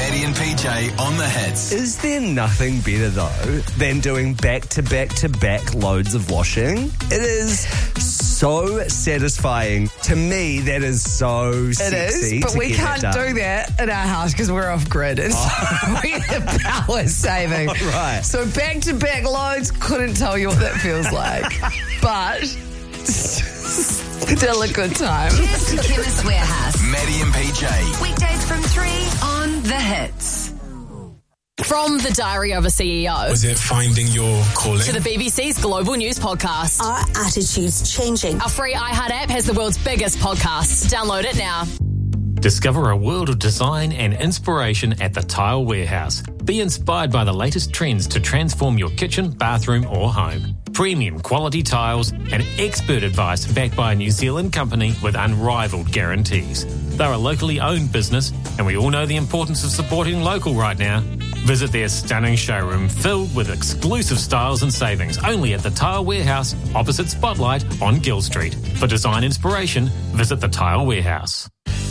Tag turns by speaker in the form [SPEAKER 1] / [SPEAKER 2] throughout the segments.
[SPEAKER 1] Maddie and PJ on the hits.
[SPEAKER 2] Is there nothing better, though, than doing back-to-back-to-back loads of washing? It is so satisfying. To me, that is so sexy.
[SPEAKER 3] It is, but we can't do that in our house because we're off-grid. And so we're power saving.
[SPEAKER 2] Oh, right.
[SPEAKER 3] So back-to-back loads, couldn't tell you what that feels like. But still a good time.
[SPEAKER 4] Here's the Chemist Warehouse.
[SPEAKER 1] Maddie and PJ.
[SPEAKER 4] Weekdays from 3 on The Hits.
[SPEAKER 5] From the Diary of a CEO.
[SPEAKER 6] Was it finding your calling?
[SPEAKER 5] To the BBC's Global News Podcast.
[SPEAKER 7] Our attitude's changing.
[SPEAKER 5] Our free iHeart app has the world's biggest podcast. Download it now.
[SPEAKER 8] Discover a world of design and inspiration at the Tile Warehouse. Be inspired by the latest trends to transform your kitchen, bathroom or home. Premium quality tiles and expert advice backed by a New Zealand company with unrivaled guarantees. They're a locally owned business and we all know the importance of supporting local right now. Visit their stunning showroom filled with exclusive styles and savings only at the Tile Warehouse opposite Spotlight on Gill Street. For design inspiration, visit the Tile Warehouse.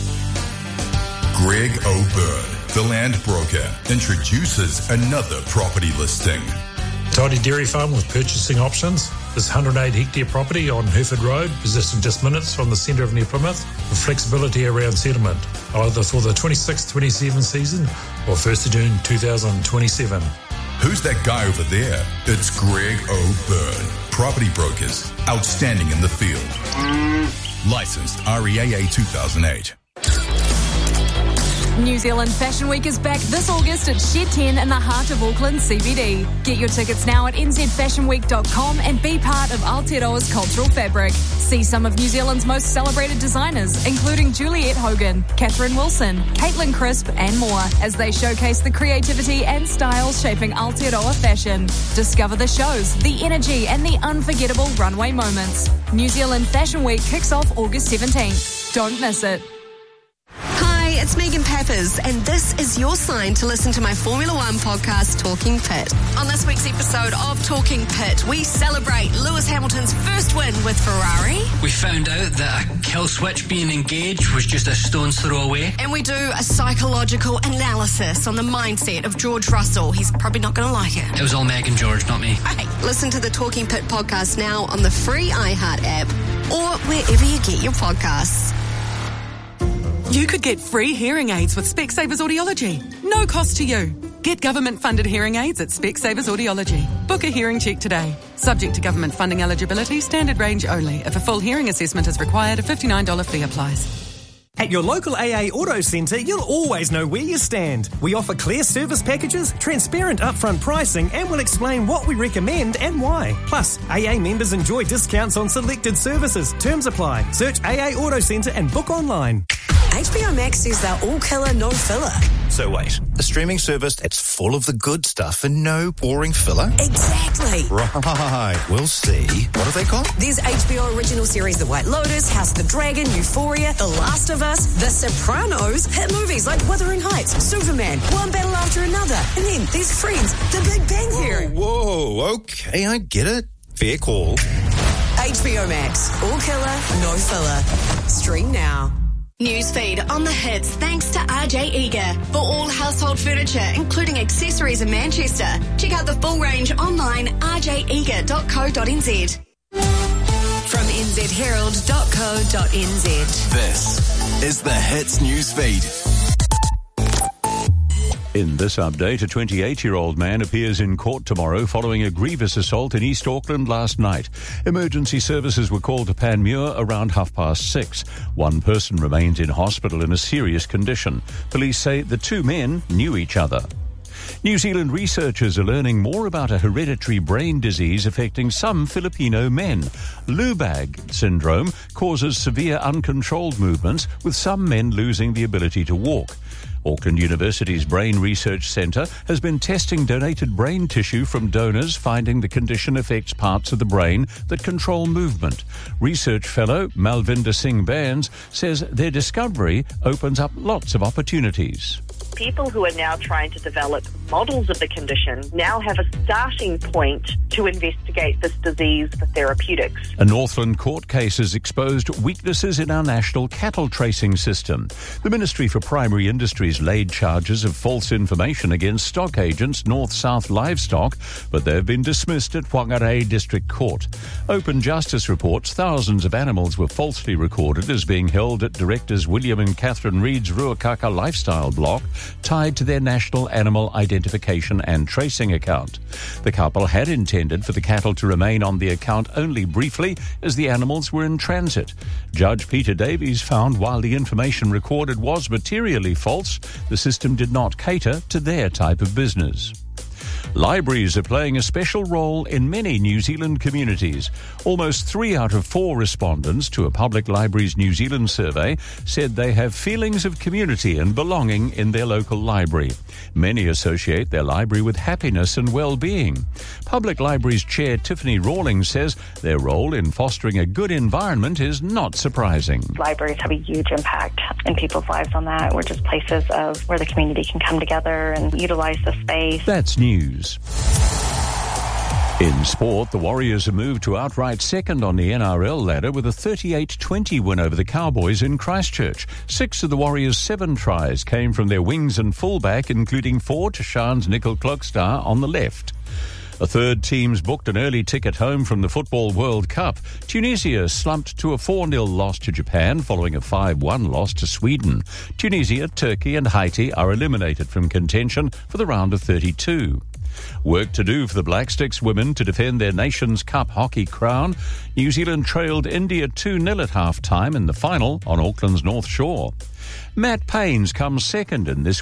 [SPEAKER 9] Greg O'Byrne, the land broker, introduces another property listing.
[SPEAKER 6] Tidy Dairy Farm with purchasing options. This 108-hectare property on Hereford Road, positioned just minutes from the centre of New Plymouth, with flexibility around settlement, either for the 26-27 season or 1st of June 2027.
[SPEAKER 9] Who's that guy over there? It's Greg O'Byrne. Property brokers, outstanding in the field. Licensed REAA 2008.
[SPEAKER 10] New Zealand Fashion Week is back this August at Shed 10 in the heart of Auckland CBD. Get your tickets now at nzfashionweek.com and be part of Aotearoa's cultural fabric. See some of New Zealand's most celebrated designers, including Juliette Hogan, Catherine Wilson, Caitlin Crisp and more, as they showcase the creativity and style shaping Aotearoa fashion. Discover the shows, the energy and the unforgettable runway moments. New Zealand Fashion Week kicks off August 17th. Don't miss it.
[SPEAKER 7] It's Megan Peppers, and this is your sign to listen to my Formula One podcast, Talking Pit. On this week's episode of Talking Pit, we celebrate Lewis Hamilton's first win with Ferrari.
[SPEAKER 11] We found out that a kill switch being engaged was just a stone's throw away.
[SPEAKER 7] And we do a psychological analysis on the mindset of George Russell. He's probably not going to like it.
[SPEAKER 11] It was all Meg and George, not me.
[SPEAKER 7] Hey, listen to the Talking Pit podcast now on the free iHeart app or wherever you get your podcasts.
[SPEAKER 12] You could get free hearing aids with Specsavers Audiology. No cost to you. Get government-funded hearing aids at Specsavers Audiology. Book a hearing check today. Subject to government funding eligibility, standard range only. If a full hearing assessment is required, a $59 fee applies.
[SPEAKER 13] At your local AA Auto Centre, you'll always know where you stand. We offer clear service packages, transparent upfront pricing, and we'll explain what we recommend and why. Plus, AA members enjoy discounts on selected services. Terms apply. Search AA Auto Centre and book online.
[SPEAKER 7] HBO Max says they're all killer, no filler.
[SPEAKER 14] So wait, a streaming service that's full of the good stuff and no boring filler?
[SPEAKER 7] Exactly.
[SPEAKER 14] Right, we'll see. What have they got?
[SPEAKER 7] There's HBO original series The White Lotus, House of the Dragon, Euphoria, The Last of Us, The Sopranos, hit movies like Wuthering Heights, Superman, one battle after another. And then there's Friends, The Big Bang Theory.
[SPEAKER 14] Whoa, okay, I get it. Fair call.
[SPEAKER 7] HBO Max, all killer, no filler. Stream now. Newsfeed on the hits thanks to RJ Eager. For all household furniture, including accessories in Manchester. Check out the full range online, rjeager.co.nz. From nzherald.co.nz.
[SPEAKER 1] This is the Hits Newsfeed.
[SPEAKER 15] In this update, a 28-year-old man appears in court tomorrow following a grievous assault in East Auckland last night. Emergency services were called to Panmure around 6:30. One person remains in hospital in a serious condition. Police say the two men knew each other. New Zealand researchers are learning more about a hereditary brain disease affecting some Filipino men. Lubag syndrome causes severe uncontrolled movements, with some men losing the ability to walk. Auckland University's Brain Research Centre has been testing donated brain tissue from donors, finding the condition affects parts of the brain that control movement. Research fellow Malvinder Singh Bairns says their discovery opens up lots of opportunities.
[SPEAKER 16] People who are now trying to develop models of the condition now have a starting point to investigate this disease for therapeutics.
[SPEAKER 15] A Northland court case has exposed weaknesses in our national cattle tracing system. The Ministry for Primary Industries laid charges of false information against stock agents North-South Livestock, but they've been dismissed at Whangarei District Court. Open Justice reports thousands of animals were falsely recorded as being held at directors William and Catherine Reid's Ruakaka lifestyle block, tied to their National Animal Identification and Tracing account. The couple had intended for the cattle to remain on the account only briefly as the animals were in transit. Judge Peter Davies found while the information recorded was materially false, the system did not cater to their type of business. Libraries are playing a special role in many New Zealand communities. Almost 3 out of 4 respondents to a Public Libraries New Zealand survey said they have feelings of community and belonging in their local library. Many associate their library with happiness and well-being. Public Libraries Chair Tiffany Rawlings says their role in fostering a good environment is not surprising.
[SPEAKER 17] Libraries have a huge impact in people's lives on that. We're just places of where the community can come together and utilize the space.
[SPEAKER 15] That's news. In sport, the Warriors have moved to outright second on the NRL ladder with a 38-20 win over the Cowboys in Christchurch. 6 of the Warriors' 7 tries came from their wings and fullback, including 4 to Shan's Nickel Clockstar on the left. A third team's booked an early ticket home from the Football World Cup. Tunisia slumped to a 4-0 loss to Japan following a 5-1 loss to Sweden. Tunisia, Turkey and Haiti are eliminated from contention for the round of 32. Work to do for the Black Sticks women to defend their Nations Cup hockey crown. New Zealand trailed India 2-0 at half-time in the final on Auckland's North Shore. Matt Payne's come second in this